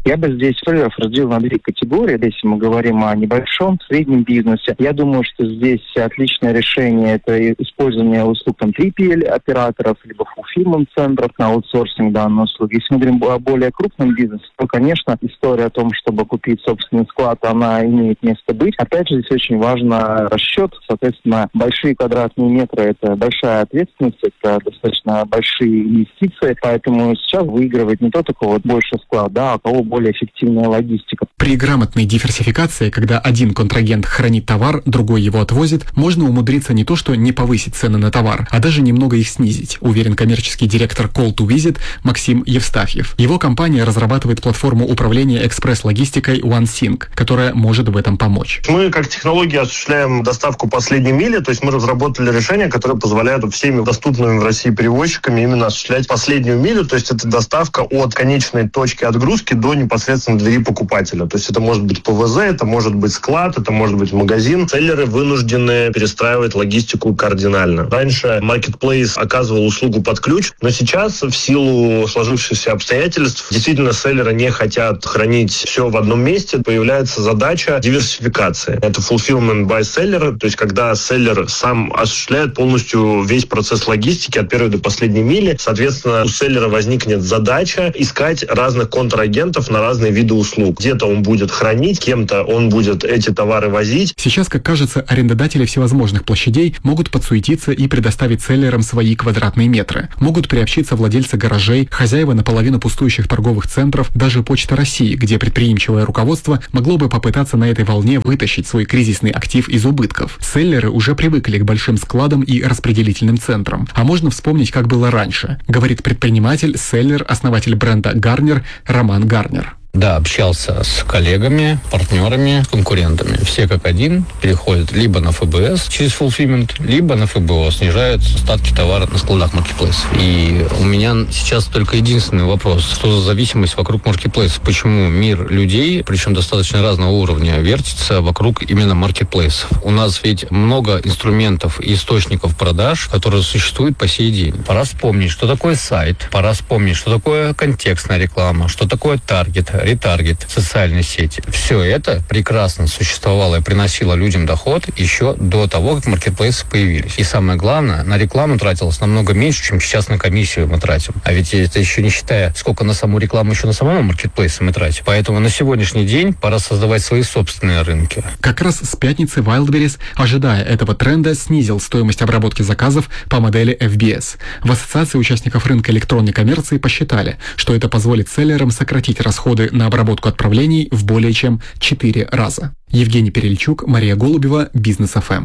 Я бы здесь селлеров разделил на две категории. Если мы говорим о небольшом, среднем бизнесе, я думаю, что здесь отличное решение – это использование услуг 3PL операторов, либо fulfillment-центров на аутсорсинг данной услуги. Если мы говорим о более крупном бизнесе, то, конечно, история о том, чтобы купить собственный склад, она имеет место быть. Опять же, здесь очень важно расчет. Соответственно, большие квадратные метры – это большая ответственность, это достаточно большие инвестиции. Поэтому сейчас выигрывает не тот, у кого больше склад, а у кого более эффективная логистика. При грамотной диверсификации, когда один контрагент хранит товар, другой его отвозит, можно умудриться не то что не повысить цены на товар, а даже немного их снизить, уверен коммерческий директор Call to Visit Максим Евстафьев. Его компания разрабатывает платформу управления экспресс-логистикой OneSync, которая может в этом помочь. Мы как технология осуществляем доставку последней мили, то есть мы разработали решение, которое позволяет всеми доступными в России перевозчиками именно осуществлять последнюю милю, то есть это доставка от конечной точки отгрузки до непосредственно двери покупателя. То есть это может быть ПВЗ, это может быть склад, это может быть магазин. Селлеры вынуждены перестраивать логистику кардинально. Раньше Marketplace оказывал услугу под ключ, но сейчас в силу сложившихся обстоятельств действительно селлеры не хотят хранить все в одном месте. Появляется задача диверсификации. Это fulfillment by seller, то есть когда селлер сам осуществляет полностью весь процесс логистики от первой до последней мили. Соответственно, у селлера возникнет задача искать разных контрагентов на разные виды услуг. Где-то он будет хранить, кем-то он будет эти товары возить. Сейчас, как кажется, арендодатели всевозможных площадей могут подсуетиться и предоставить селлерам свои квадратные метры. Могут приобщиться владельцы гаражей, хозяева наполовину пустующих торговых центров, даже Почта России, где предприимчивое руководство могло бы попытаться на этой волне вытащить свой кризисный актив из убытков. Селлеры уже привыкли к большим складам и распределительным центрам. А можно вспомнить, как было раньше, говорит предприниматель, селлер, основатель бренда Гарнер Роман Гарнер. Да, общался с коллегами, партнерами, конкурентами. Все как один переходят либо на ФБС через fulfillment, либо на ФБО, снижают остатки товара на складах маркетплейсов. И у меня сейчас только единственный вопрос. Что за зависимость вокруг маркетплейсов? Почему мир людей, причем достаточно разного уровня, вертится вокруг именно маркетплейсов? У нас ведь много инструментов и источников продаж, которые существуют по сей день. Пора вспомнить, что такое сайт, пора вспомнить, что такое контекстная реклама, что такое таргет, ретаргет, социальные сети. Все это прекрасно существовало и приносило людям доход еще до того, как маркетплейсы появились. И самое главное, на рекламу тратилось намного меньше, чем сейчас на комиссию мы тратим. А ведь это еще не считая, сколько на саму рекламу еще на самом маркетплейсе мы тратим. Поэтому на сегодняшний день пора создавать свои собственные рынки. Как раз с пятницы Wildberries, ожидая этого тренда, снизил стоимость обработки заказов по модели FBS. В Ассоциации участников рынка электронной коммерции посчитали, что это позволит селлерам сократить расходы на обработку отправлений в более чем 4 раза. Евгений Перельчук, Мария Голубева, Бизнес ФМ.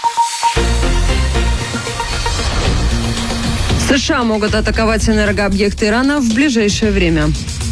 США могут атаковать энергообъекты Ирана в ближайшее время.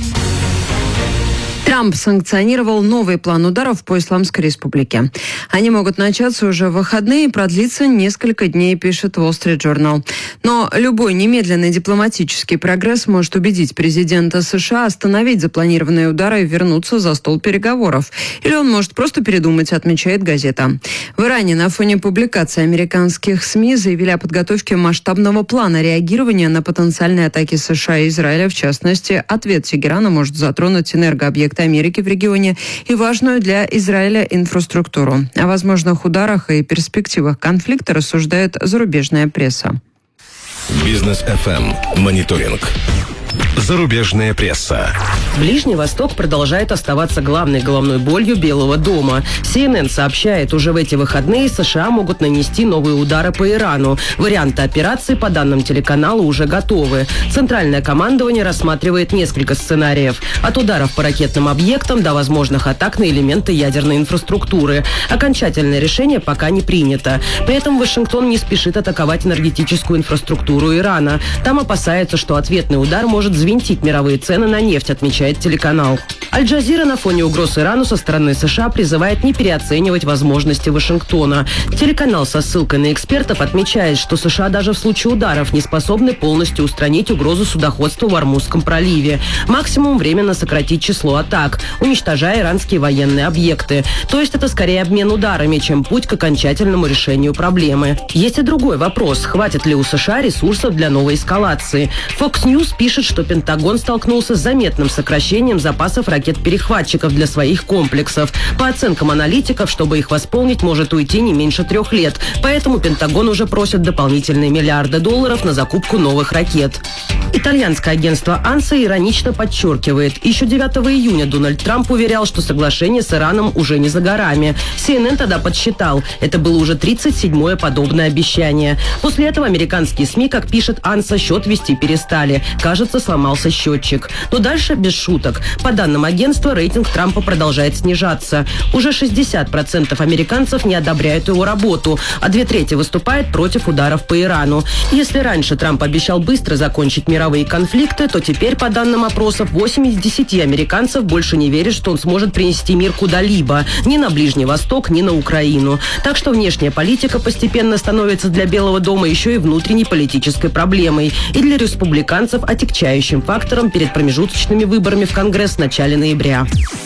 Трамп санкционировал новый план ударов по Исламской Республике. Они могут начаться уже в выходные и продлиться несколько дней, пишет Wall Street Journal. Но любой немедленный дипломатический прогресс может убедить президента США остановить запланированные удары и вернуться за стол переговоров. Или он может просто передумать, отмечает газета. В Иране на фоне публикации американских СМИ заявили о подготовке масштабного плана реагирования на потенциальные атаки США и Израиля. В частности, ответ Тегерана может затронуть энергообъекты Америки в регионе и важную для Израиля инфраструктуру. О возможных ударах и перспективах конфликта рассуждает зарубежная пресса. Бизнес ФМ. Мониторинг. Зарубежная пресса. Ближний Восток продолжает оставаться главной головной болью Белого дома. CNN сообщает, уже в эти выходные США могут нанести новые удары по Ирану. Варианты операции, по данным телеканала, уже готовы. Центральное командование рассматривает несколько сценариев. От ударов по ракетным объектам до возможных атак на элементы ядерной инфраструктуры. Окончательное решение пока не принято. При этом Вашингтон не спешит атаковать энергетическую инфраструктуру Ирана. Там опасается, что ответный удар может взвинтить мировые цены на нефть, отмечает телеканал. Аль-Джазира на фоне угроз Ирану со стороны США призывает не переоценивать возможности Вашингтона. Телеканал со ссылкой на экспертов отмечает, что США даже в случае ударов не способны полностью устранить угрозу судоходства в Ормузском проливе. Максимум временно сократить число атак, уничтожая иранские военные объекты. То есть это скорее обмен ударами, чем путь к окончательному решению проблемы. Есть и другой вопрос. Хватит ли у США ресурсов для новой эскалации? Fox News пишет, что что Пентагон столкнулся с заметным сокращением запасов ракет-перехватчиков для своих комплексов. По оценкам аналитиков, чтобы их восполнить, может уйти не меньше 3 лет. Поэтому Пентагон уже просит дополнительные миллиарды долларов на закупку новых ракет. Итальянское агентство ANSA иронично подчеркивает, еще 9 июня Дональд Трамп уверял, что соглашение с Ираном уже не за горами. CNN тогда подсчитал, это было уже 37-е подобное обещание. После этого американские СМИ, как пишет ANSA, счет вести перестали. Кажется, сломался счетчик. Но дальше без шуток. По данным агентства, рейтинг Трампа продолжает снижаться. Уже 60% американцев не одобряют его работу, а 2/3 выступает против ударов по Ирану. Если раньше Трамп обещал быстро закончить мировые конфликты, то теперь, по данным опросов, 8 из 10 американцев больше не верят, что он сможет принести мир куда-либо. Ни на Ближний Восток, ни на Украину. Так что внешняя политика постепенно становится для Белого дома еще и внутренней политической проблемой. И для республиканцев отягчающим фактором перед промежуточными выборами в Конгресс в начале ноября.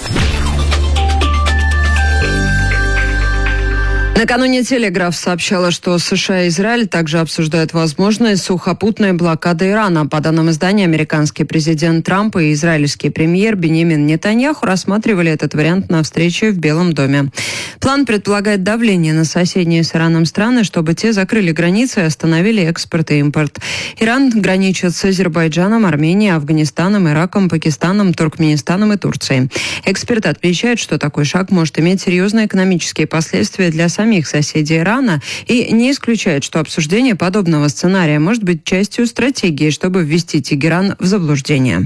Накануне «Телеграф» сообщала, что США и Израиль также обсуждают возможность сухопутной блокады Ирана. По данным издания, американский президент Трамп и израильский премьер Биньямин Нетаньяху рассматривали этот вариант на встрече в Белом доме. План предполагает давление на соседние с Ираном страны, чтобы те закрыли границы и остановили экспорт и импорт. Иран граничит с Азербайджаном, Арменией, Афганистаном, Ираком, Пакистаном, Туркменистаном и Турцией. Эксперты отмечают, что такой шаг может иметь серьезные экономические последствия для самих соседей Ирана и не исключает, что обсуждение подобного сценария может быть частью стратегии, чтобы ввести Тегеран в заблуждение.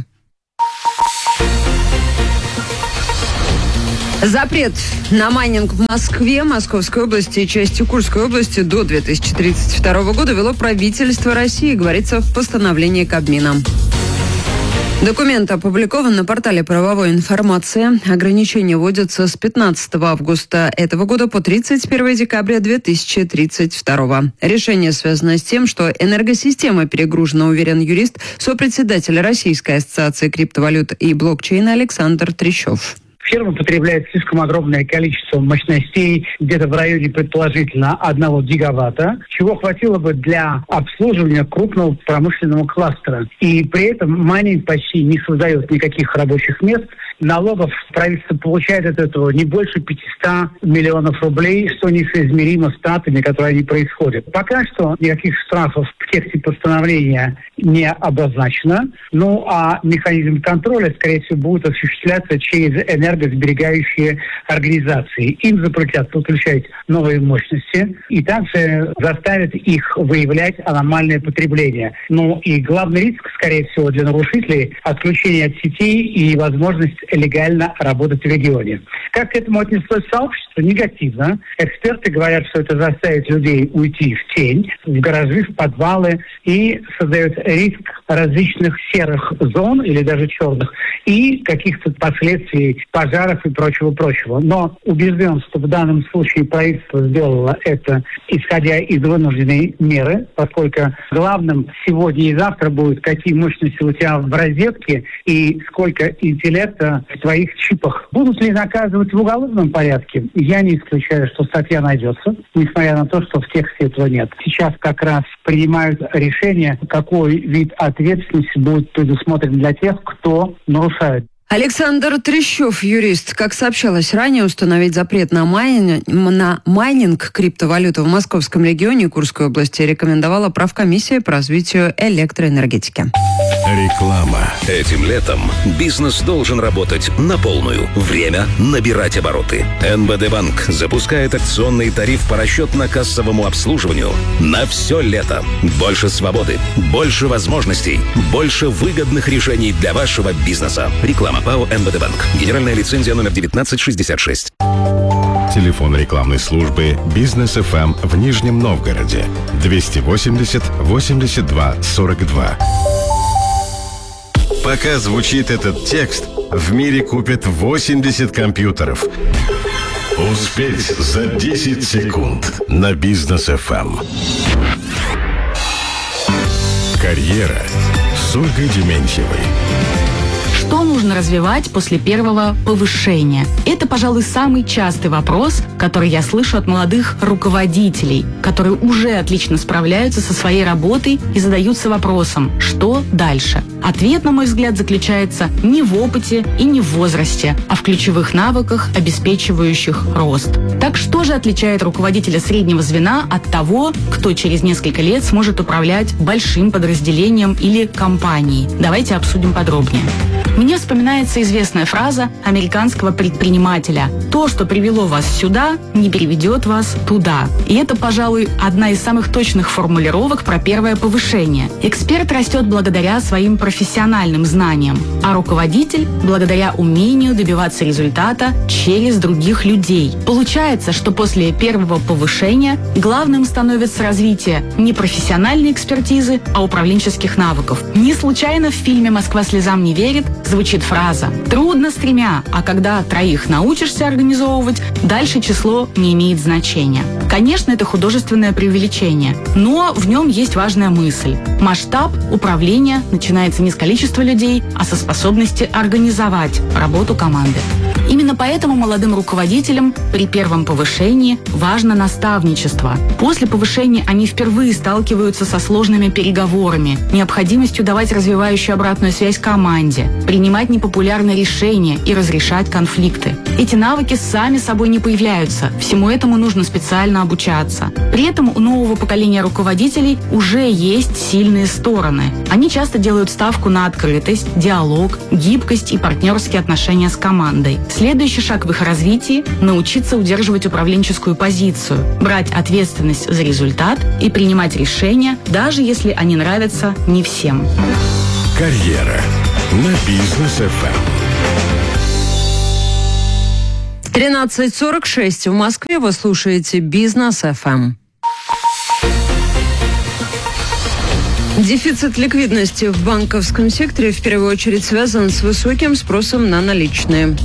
Запрет на майнинг в Москве, Московской области и части Курской области до 2032 года вело правительство России, говорится в постановлении Кабмина. Документ опубликован на портале «Правовой информации». Ограничения вводятся с 15 августа этого года по 31 декабря 2032. Решение связано с тем, что энергосистема перегружена, уверен юрист, сопредседатель Российской ассоциации криптовалют и блокчейна Александр Трещев. Фирма потребляет слишком огромное количество мощностей, где-то в районе, предположительно, 1 гигаватта, чего хватило бы для обслуживания крупного промышленного кластера. И при этом майнинг почти не создает никаких рабочих мест. Налогов правительство получает от этого не больше 500 миллионов рублей, что несоизмеримо с тратами, которые они происходят. Пока что никаких штрафов в тексте постановления не обозначено. Ну а механизм контроля, скорее всего, будет осуществляться через энергосберегающие организации. Им запретят подключать новые мощности и также заставят их выявлять аномальное потребление. Ну и главный риск, скорее всего, для нарушителей – отключение от сетей и возможность легально работать в регионе. Как к этому отнеслось сообщество? Негативно. Эксперты говорят, что это заставит людей уйти в тень, в гаражи, в подвалы и создает риск различных серых зон или даже черных и каких-то последствий пожаров и прочего-прочего. Но убежден, что в данном случае правительство сделало это, исходя из вынужденной меры, поскольку главным сегодня и завтра будет, какие мощности у тебя в розетке и сколько интеллекта в твоих чипах. Будут ли наказывать в уголовном порядке? Я не исключаю, что статья найдется, несмотря на то, что в тексте этого нет. Сейчас как раз принимают решение, какой вид ответственности будет предусмотрен для тех, кто нарушает. Александр Трещев, юрист. Как сообщалось ранее, установить запрет на майнинг криптовалюты в Московском регионе и Курской области рекомендовала правкомиссия по развитию электроэнергетики. Реклама. Этим летом бизнес должен работать на полную. Время набирать обороты. НБД Банк запускает акционный тариф по расчетно-кассовому обслуживанию на все лето. Больше свободы, больше возможностей, больше выгодных решений для вашего бизнеса. Реклама ПАО НБД Банк. Генеральная лицензия номер 1966. Телефон рекламной службы «Бизнес ФМ» в Нижнем Новгороде 280 82 42. Пока звучит этот текст, в мире купят 80 компьютеров. Успеть за 10 секунд на «Бизнес ФМ». Карьера с Ольгой Дементьевой. Что нужно развивать после первого повышения? Это, пожалуй, самый частый вопрос, который я слышу от молодых руководителей, которые уже отлично справляются со своей работой и задаются вопросом, что дальше? Ответ, на мой взгляд, заключается не в опыте и не в возрасте, а в ключевых навыках, обеспечивающих рост. Так что же отличает руководителя среднего звена от того, кто через несколько лет сможет управлять большим подразделением или компанией? Давайте обсудим подробнее. Мне вспоминается известная фраза американского предпринимателя: «То, что привело вас сюда, не переведет вас туда». И это, пожалуй, одна из самых точных формулировок про первое повышение. Эксперт растет благодаря своим профессиональным знаниям, а руководитель – благодаря умению добиваться результата через других людей. Получается, что после первого повышения главным становится развитие не профессиональной экспертизы, а управленческих навыков. Не случайно в фильме «Москва слезам не верит» звучит фраза: «Трудно с тремя, а когда троих научишься организовывать, дальше число не имеет значения». Конечно, это художественное преувеличение, но в нем есть важная мысль. Масштаб управления начинается не с количества людей, а со способности организовать работу команды. Именно поэтому молодым руководителям при первом повышении важно наставничество. После повышения они впервые сталкиваются со сложными переговорами, необходимостью давать развивающую обратную связь команде, принимать непопулярные решения и разрешать конфликты. Эти навыки сами собой не появляются, всему этому нужно специально обучаться. При этом у нового поколения руководителей уже есть сильные стороны. Они часто делают ставку на открытость, диалог, гибкость и партнерские отношения с командой. Следующий шаг в их развитии – научиться удерживать управленческую позицию, брать ответственность за результат и принимать решения, даже если они нравятся не всем. Карьера на Бизнес ФМ. 13:46 в Москве. Вы слушаете Бизнес ФМ. Дефицит ликвидности в банковском секторе в первую очередь связан с высоким спросом на наличные.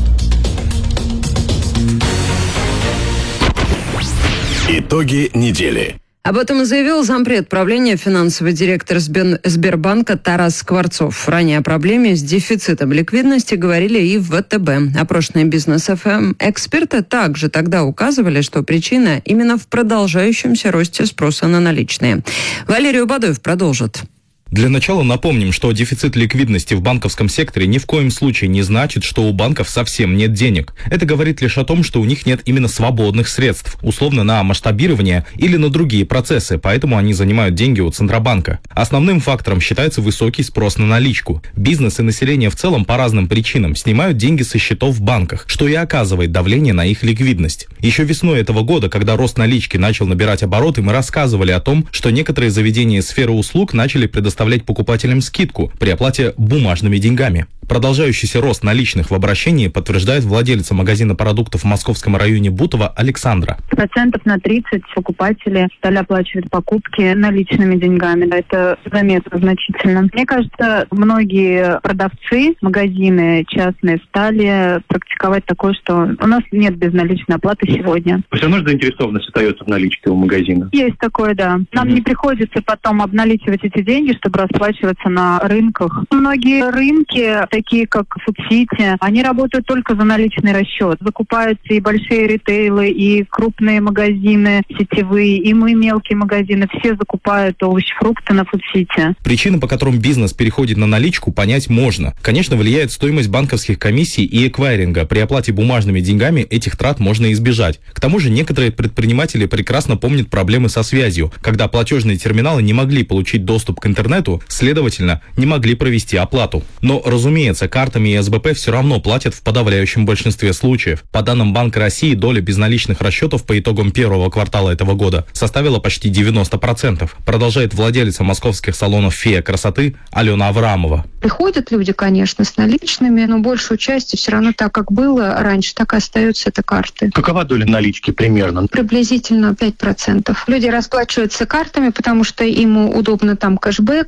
Итоги недели. Об этом заявил зампред правления финансовый директор Сбербанка Тарас Скворцов. Ранее о проблеме с дефицитом ликвидности говорили и в ВТБ. Опрошенные Бизнес ФМ эксперты также тогда указывали, что причина именно в продолжающемся росте спроса на наличные. Валерий Убадоев продолжит. Для начала напомним, что дефицит ликвидности в банковском секторе ни в коем случае не значит, что у банков совсем нет денег. Это говорит лишь о том, что у них нет именно свободных средств, условно на масштабирование или на другие процессы, поэтому они занимают деньги у Центробанка. Основным фактором считается высокий спрос на наличку. Бизнес и население в целом по разным причинам снимают деньги со счетов в банках, что и оказывает давление на их ликвидность. Еще весной этого года, когда рост налички начал набирать обороты, мы рассказывали о том, что некоторые заведения сферы услуг начали предоставлять покупателям скидку при оплате бумажными деньгами. Продолжающийся рост наличных в обращении подтверждает владелица магазина продуктов в московском районе Бутово Александра. Процентов на 30 покупатели стали оплачивать покупки наличными деньгами. Это заметно значительно. Мне кажется, многие продавцы, магазины частные стали практиковать такое, что у нас нет безналичной оплаты сегодня. Все равно заинтересованность остается в наличке у магазина. Есть такое, да. Нам не приходится потом обналичивать эти деньги, чтобы расплачиваться на рынках. Многие рынки, такие как Фудсити, они работают только за наличный расчет. Закупаются и большие ритейлы, и крупные магазины сетевые, и мы, мелкие магазины, все закупают овощи, фрукты на Фудсити. Причины, по которым бизнес переходит на наличку, понять можно. Конечно, влияет стоимость банковских комиссий и эквайринга. При оплате бумажными деньгами этих трат можно избежать. К тому же некоторые предприниматели прекрасно помнят проблемы со связью, когда платежные терминалы не могли получить доступ к интернету, следовательно, не могли провести оплату. Но, разумеется, картами и СБП все равно платят в подавляющем большинстве случаев. По данным Банка России, доля безналичных расчетов по итогам первого квартала этого года составила почти 90%. Продолжает владелица московских салонов «Фея красоты» Алена Аврамова. Приходят люди, конечно, с наличными, но большую часть все равно так, как было раньше, так и остаются это карты. Какова доля налички примерно? Приблизительно 5%. Люди расплачиваются картами, потому что им удобно там кэшбэк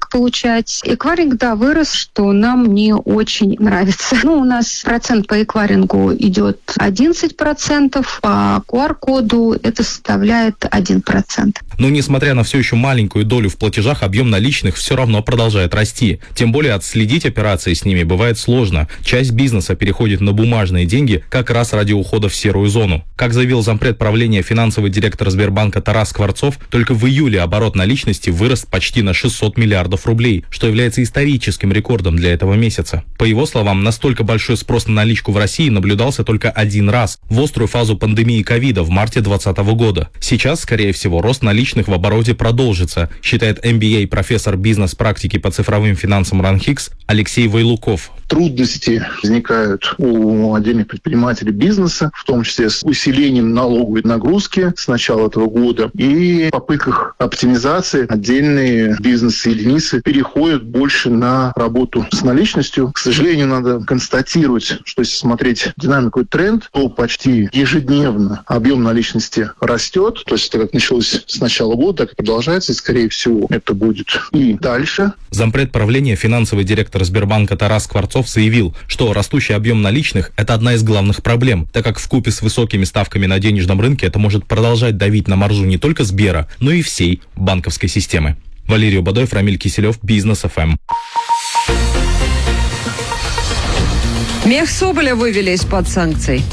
эквайринг получать. Эквайринг, да, вырос, что нам не очень нравится. У нас процент по эквайрингу идет 11%, по QR-коду это составляет 1%. Но несмотря на все еще маленькую долю в платежах, объем наличных все равно продолжает расти. Тем более отследить операции с ними бывает сложно. Часть бизнеса переходит на бумажные деньги как раз ради ухода в серую зону. Как заявил зампред правления финансовый директор Сбербанка Тарас Скворцов, только в июле оборот наличности вырос почти на 600 миллиардов рублей, что является историческим рекордом для этого месяца. По его словам, настолько большой спрос на наличку в России наблюдался только один раз, в острую фазу пандемии ковида в марте 2020 года. Сейчас, скорее всего, рост наличных в обороте продолжится, считает MBA профессор бизнес-практики по цифровым финансам РАНХИКС Алексей Вайлуков. Трудности возникают у отдельных предпринимателей бизнеса, в том числе с усилением налоговой нагрузки с начала этого года. И в попытках оптимизации отдельные бизнес-единицы переходят больше на работу с наличностью. К сожалению, надо констатировать, что если смотреть динамику и тренд, то почти ежедневно объем наличности растет. То есть это как началось с начала года, так и продолжается. И, скорее всего, это будет и дальше. Зампред правления финансовый директор Сбербанка Тарас Скворцов заявил, что растущий объем наличных – это одна из главных проблем, так как вкупе с высокими ставками на денежном рынке это может продолжать давить на маржу не только Сбера, но и всей банковской системы. Валерий Бадоев, Рамиль Киселев, Бизнес ФМ. Мех соболя вывели из-под санкций.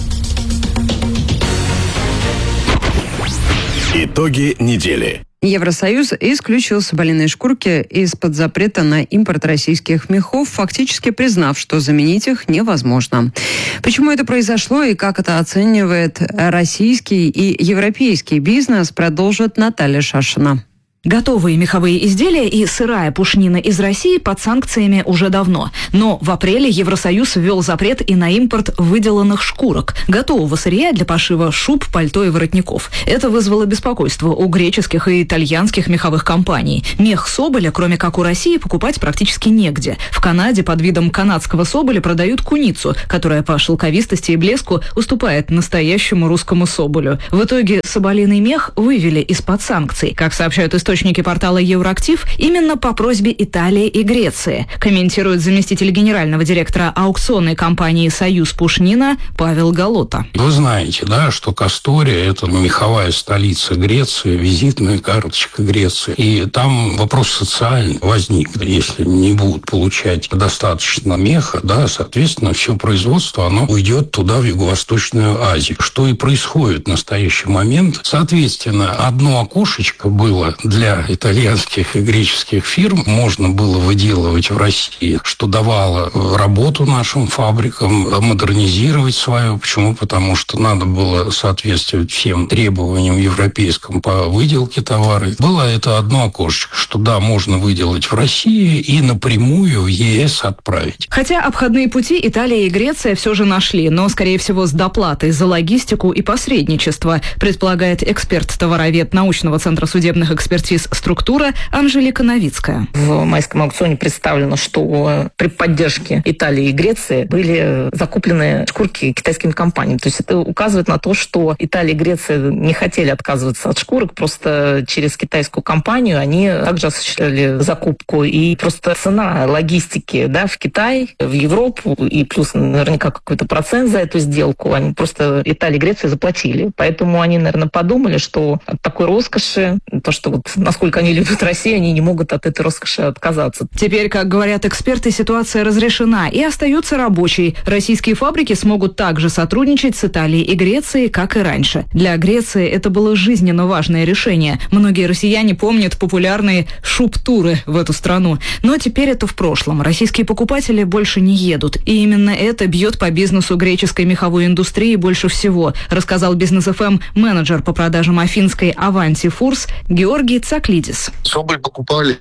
Итоги недели. Евросоюз исключил соболиные шкурки из-под запрета на импорт российских мехов, фактически признав, что заменить их невозможно. Почему это произошло и как это оценивает российский и европейский бизнес, продолжит Наталья Шашина. Готовые меховые изделия и сырая пушнина из России под санкциями уже давно. Но в апреле Евросоюз ввел запрет и на импорт выделанных шкурок, готового сырья для пошива шуб, пальто и воротников. Это вызвало беспокойство у греческих и итальянских меховых компаний. Мех соболя, кроме как у России, покупать практически негде. В Канаде под видом канадского соболя продают куницу, которая по шелковистости и блеску уступает настоящему русскому соболю. В итоге соболиный мех вывели из-под санкций. Как сообщают источники портала Евроактив, именно по просьбе Италии и Греции, комментирует заместитель генерального директора аукционной компании «Союз Пушнина» Павел Галота. Вы знаете, да, что Кастория – это меховая столица Греции, визитная карточка Греции. И там вопрос социальный возник. Если не будут получать достаточно меха, да, соответственно, все производство, оно уйдет туда, в Юго-Восточную Азию. Что и происходит в настоящий момент. Соответственно, одно окошечко было для итальянских и греческих фирм, можно было выделывать в России, что давало работу нашим фабрикам, модернизировать свою. Почему? Потому что надо было соответствовать всем требованиям европейским по выделке товара. Было это одно окошечко, что да, можно выделать в России и напрямую в ЕС отправить. Хотя обходные пути Италия и Греция все же нашли, но, скорее всего, с доплатой за логистику и посредничество, предполагает эксперт-товаровед научного центра судебных экспертиз «Структура» Анжелика Новицкая. В майском аукционе представлено, что при поддержке Италии и Греции были закуплены шкурки китайскими компаниями. То есть это указывает на то, что Италия и Греция не хотели отказываться от шкурок, просто через китайскую компанию они также осуществляли закупку. И просто цена логистики, да, в Китай, в Европу, и плюс наверняка какой-то процент за эту сделку, они просто Италия и Греция заплатили. Поэтому они, наверное, подумали, что от такой роскоши, то, что вот насколько они любят Россию, они не могут от этой роскоши отказаться. Теперь, как говорят эксперты, ситуация разрешена и остается рабочей. Российские фабрики смогут также сотрудничать с Италией и Грецией, как и раньше. Для Греции это было жизненно важное решение. Многие россияне помнят популярные шуб-туры в эту страну. Но теперь это в прошлом. Российские покупатели больше не едут. И именно это бьет по бизнесу греческой меховой индустрии больше всего, рассказал Бизнес ФМ менеджер по продажам афинской Avanti Furs Георгий Цаклидис. Соболь покупали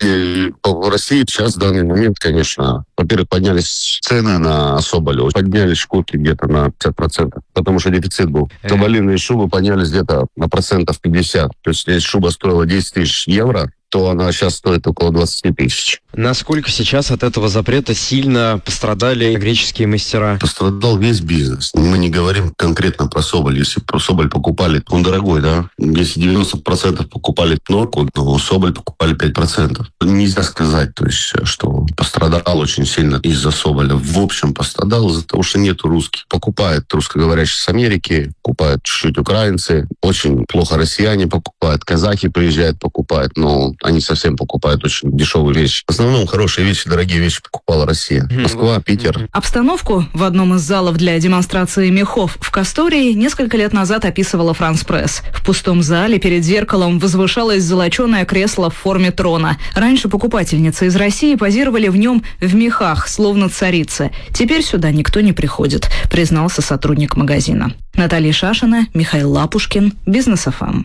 в России. Сейчас в данный момент, конечно, во-первых, поднялись цены на соболь. Поднялись шкурки где-то на 50%, потому что дефицит был. Соболиные шубы поднялись где-то на 50%. То есть если шуба стоила 10 тысяч евро, то она сейчас стоит около 20 тысяч. Насколько сейчас от этого запрета сильно пострадали греческие мастера? Пострадал весь бизнес. Мы не говорим конкретно про соболь. Если про соболь покупали, он дорогой, да? Если 90% покупали норку, то соболь покупали 5%. Нельзя сказать, то есть, что пострадал очень сильно из-за соболя. В общем, пострадал из-за того, что нету русских. Покупают русскоговорящие с Америки, покупают чуть-чуть украинцы. Очень плохо россияне покупают, казахи приезжают, покупают, но они совсем покупают очень дешевые вещи. В основном хорошие вещи, дорогие вещи покупала Россия. Москва, Питер. Обстановку в одном из залов для демонстрации мехов в Кастории несколько лет назад описывала France Press. В пустом зале перед зеркалом возвышалось золоченое кресло в форме трона. Раньше покупательницы из России позировали в нем в мехах, словно царицы. Теперь сюда никто не приходит, признался сотрудник магазина. Наталья Шашина, Михаил Лапушкин, Бизнес ФМ.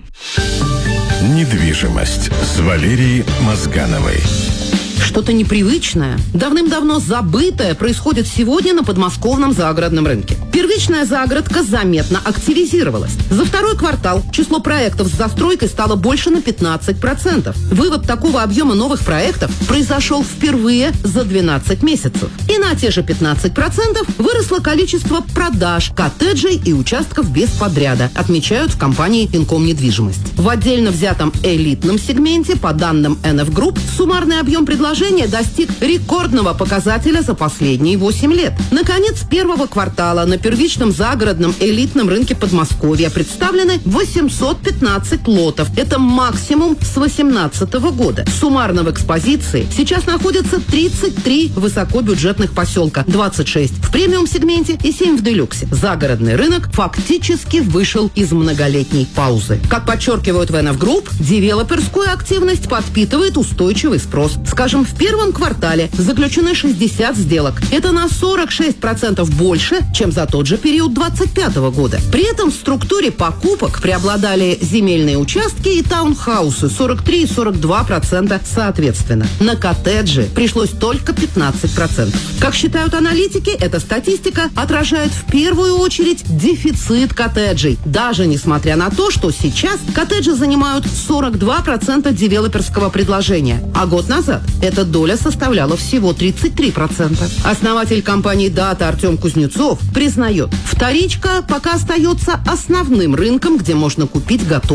Недвижимость с Валерией Мозгановой. Что-то непривычное, давным-давно забытое происходит сегодня на подмосковном загородном рынке. Первичная загородка заметно активизировалась. За второй квартал число проектов с застройкой стало больше на 15%. Вывод такого объема новых проектов произошел впервые за 12 месяцев. И на те же 15% выросло количество продаж коттеджей и участков без подряда, отмечают в компании «Инком Недвижимость». В отдельно взятом элитном сегменте, по данным NF Group, суммарный объем предложений достиг рекордного показателя за последние 8 лет. Наконец, первого квартала на первичном загородном элитном рынке Подмосковья представлены 815 лотов. Это максимум с 2018 года. Суммарно в экспозиции сейчас находятся 33 высокобюджетных поселка, 26 в премиум-сегменте и 7 в делюксе. Загородный рынок фактически вышел из многолетней паузы. Как подчеркивают в NF Group, девелоперскую активность подпитывает устойчивый спрос. Скажем, в первом квартале заключены 60 сделок. Это на 46% больше, чем за тот же период 2025 года. При этом в структуре покупок преобладали земельные участки и таунхаусы 43 и 42% соответственно. На коттеджи пришлось только 15%. Как считают аналитики, эта статистика отражает в первую очередь дефицит коттеджей. Даже несмотря на то, что сейчас коттеджи занимают 42% девелоперского предложения. А год назад эта доля составляла всего 33%. Основатель компании «Дата» Артем Кузнецов признает, вторичка пока остается основным рынком, где можно купить готовый